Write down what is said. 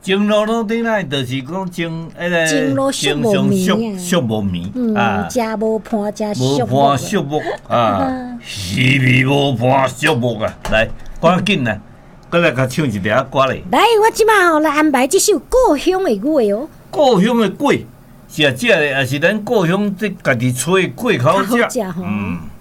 情路路顶来，就是讲情情路宿无眠宿无眠啊，食无伴，食无伴宿木啊，鱼味无伴宿木啊！来，赶紧啦，过来甲唱一条歌咧。 来，我即马吼来安排这首故乡的话哦。 故乡的粿，是啊，食咧，也是咱故乡这家己炊的粿较好食。 嗯。